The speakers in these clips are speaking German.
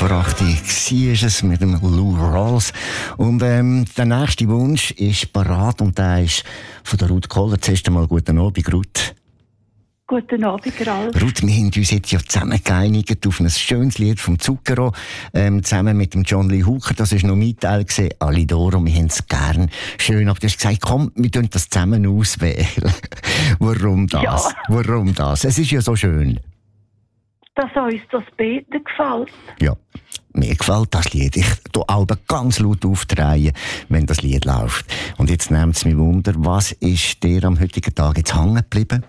vor 8 Uhr war es mit dem Lou Rawls. Und der nächste Wunsch ist parat und der ist von der Ruth Kohler. Zuerst einmal guten Abend, Ruth. Guten Abend, Ralf. Ruth, wir haben uns jetzt ja zusammen geeinigt auf ein schönes Lied vom Zucchero, zusammen mit dem John Lee Hooker. Das war noch mein Teil, Alidoro, wir haben es gern. Schön, aber du hast gesagt, komm, wir tun das zusammen auswählen. Warum das? Ja. Warum das? Es ist ja so schön. Dass uns das Beten gefällt. Ja, mir gefällt das Lied. Ich tue Alben ganz laut aufdrehen, wenn das Lied läuft. Und jetzt nimmt es mich Wunder, was ist dir am heutigen Tag jetzt hängen geblieben?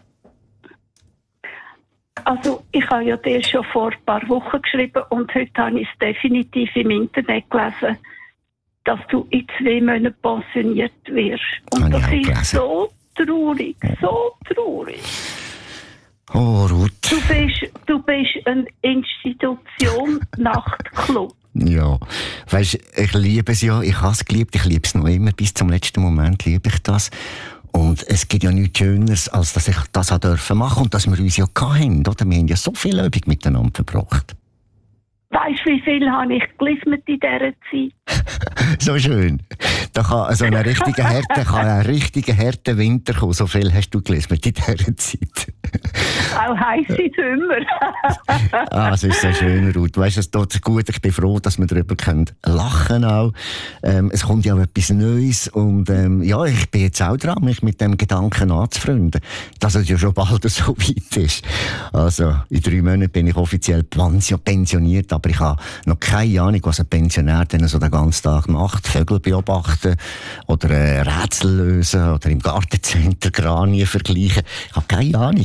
Also, ich habe ja dir schon vor ein paar Wochen geschrieben und heute habe ich es definitiv im Internet gelesen, dass du in 2 Monaten pensioniert wirst. Und das ist so traurig, so traurig. Oh, Ruth. Du bist eine Institution Nachtclub. Ja, weisst, ich liebe es ja, ich habe es geliebt, ich liebe es noch immer, bis zum letzten Moment liebe ich das. Und es gibt ja nichts Schöneres, als dass ich das machen durfte und dass wir uns ja hatten, oder? Wir haben ja so viel Übung miteinander verbracht. Weißt du, wie viel habe ich gelismet in dieser Zeit? So schön. Da kann so ein richtiger harter Winter kommen. So viel hast du gelismet in dieser Zeit. Auch heisse Sommer. Es ist so schön, Ruth. Weißt du, es tut gut. Ich bin froh, dass wir darüber lachen auch. Es kommt ja auch etwas Neues. Und ja, ich bin jetzt auch dran, mich mit dem Gedanken anzufreunden, dass es ja schon bald so weit ist. Also, in 3 Monaten bin ich offiziell pensioniert, aber ich habe noch keine Ahnung, was ein Pensionär denn so den ganzen Tag macht. Vögel beobachten oder Rätsel lösen oder im Gartencenter Granien vergleichen. Ich habe keine Ahnung.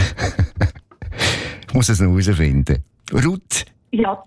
Ich muss es noch herausfinden. Ruth? Ja.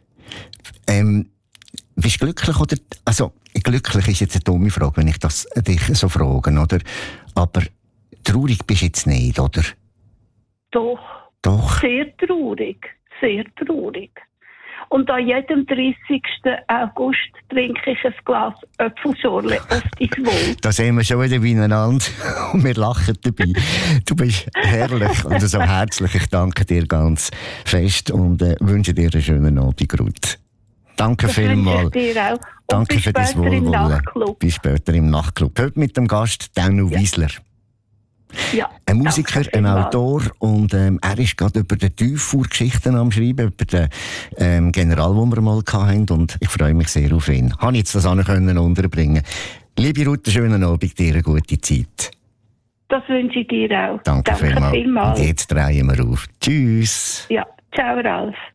Bist du glücklich oder... Also, glücklich ist jetzt eine dumme Frage, wenn ich das dich so frage, oder? Aber traurig bist du jetzt nicht, oder? Doch. Doch. Sehr traurig. Sehr traurig. Und an jedem 30. August trinke ich ein Glas Äpfelschorle auf dein Wohl. Da sehen wir schon wieder beieinander und wir lachen dabei. Du bist herrlich und so herzlich. Ich danke dir ganz fest und wünsche dir einen schönen Abend, Ruth. Danke vielmals. Danke für das Wohlwollen. Bis später im Nachtclub. Heute mit dem Gast Danu Wiesler. Ja, ein Musiker, ein Autor und er ist gerade über die Tieffuhr-Geschichten am Schreiben, über den General, den wir mal hatten und ich freue mich sehr auf ihn. Habe jetzt das unterbringen. Liebe Ruth, einen schönen Abend, dir eine gute Zeit. Das wünsche ich dir auch. Danke vielmals. Und jetzt drehen wir auf. Tschüss. Ja, ciao Ralf.